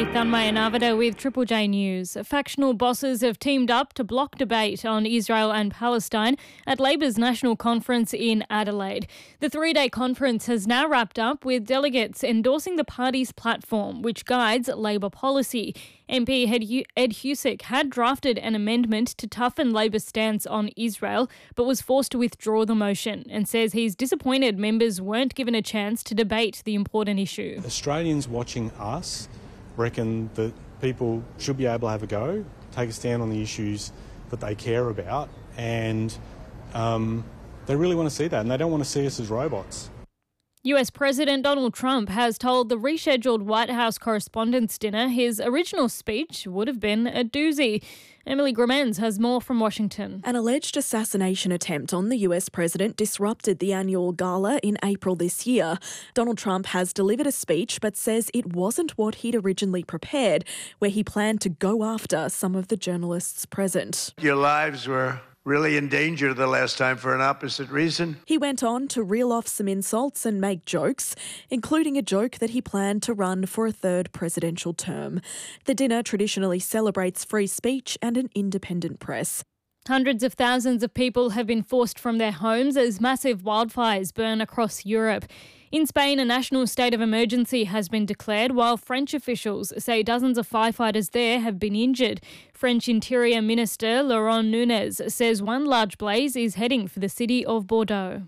Thanmaya Navada with Triple J News. Factional bosses have teamed up to block debate on Israel and Palestine at Labor's National Conference in Adelaide. The three-day conference has now wrapped up with delegates endorsing the party's platform, which guides Labor policy. MP Ed Husic had drafted an amendment to toughen Labor's stance on Israel, but was forced to withdraw the motion and says he's disappointed members weren't given a chance to debate the important issue. Australians watching us reckon that people should be able to have a go, take a stand on the issues that they care about, and they really want to see that, and they don't want to see us as robots. US President Donald Trump has told the rescheduled White House Correspondents' Dinner his original speech would have been a doozy. Emily Grimenz has more from Washington. An alleged assassination attempt on the US president disrupted the annual gala in April this year. Donald Trump has delivered a speech but says it wasn't what he'd originally prepared, where he planned to go after some of the journalists present. Your lives were really in danger the last time for an opposite reason. He went on to reel off some insults and make jokes, including a joke that he planned to run for a third presidential term. The dinner traditionally celebrates free speech and an independent press. Hundreds of thousands of people have been forced from their homes as massive wildfires burn across Europe. In Spain, a national state of emergency has been declared, while French officials say dozens of firefighters there have been injured. French Interior Minister Laurent Nunez says one large blaze is heading for the city of Bordeaux.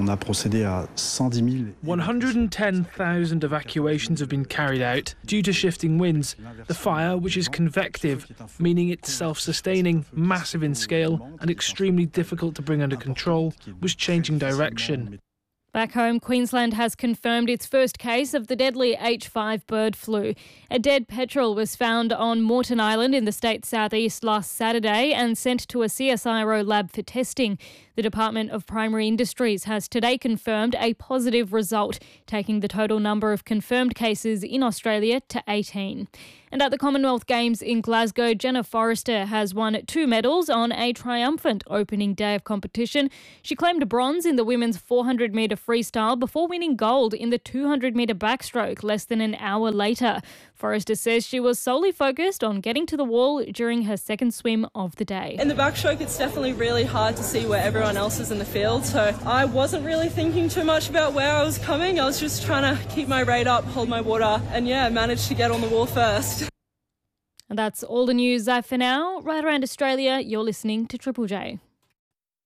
110,000 evacuations have been carried out due to shifting winds. The fire, which is convective, meaning it's self-sustaining, massive in scale and extremely difficult to bring under control, was changing direction. Back home, Queensland has confirmed its first case of the deadly H5 bird flu. A dead petrel was found on Moreton Island in the state's southeast last Saturday and sent to a CSIRO lab for testing. The Department of Primary Industries has today confirmed a positive result, taking the total number of confirmed cases in Australia to 18. And at the Commonwealth Games in Glasgow, Jenna Forrester has won 2 medals on a triumphant opening day of competition. She claimed bronze in the women's 400-metre freestyle before winning gold in the 200-metre backstroke less than an hour later. Forrester says she was solely focused on getting to the wall during her second swim of the day. In the backstroke, it's definitely really hard to see where everyone else is in the field, so I wasn't really thinking too much about where I was coming. I was just trying to keep my rate up, hold my water, and managed to get on the wall first. And that's all the news for now. Right around Australia, you're listening to Triple J.